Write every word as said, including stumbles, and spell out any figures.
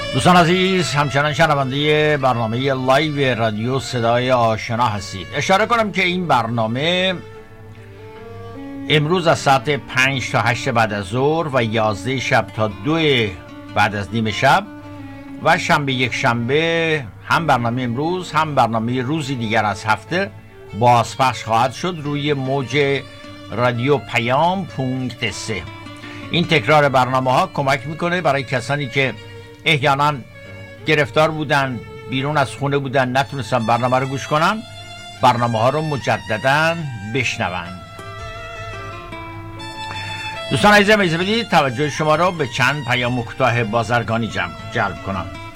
دوستان عزیز، همچنان شنونده برنامه لایو رادیو صدای آشنا هستید. اشاره کنم که این برنامه امروز از ساعت پنج تا هشت بعد از ظهر و یازده شب تا دو بعد از نیم شب و شنبه یک شنبه هم برنامه امروز هم برنامه روزی دیگر از هفته بازپخش خواهد شد روی موج رادیو پیام پونکت سه. این تکرار برنامه ها کمک میکنه برای کسانی که احیانا گرفتار بودن، بیرون از خونه بودن، نتونستن برنامه رو گوش کنن، برنامه ها رو مجددا بشنون. دوستان عزیزم اجازه بدید توجه شما رو به چند پیام کوتاه بازرگانی جلب کنم.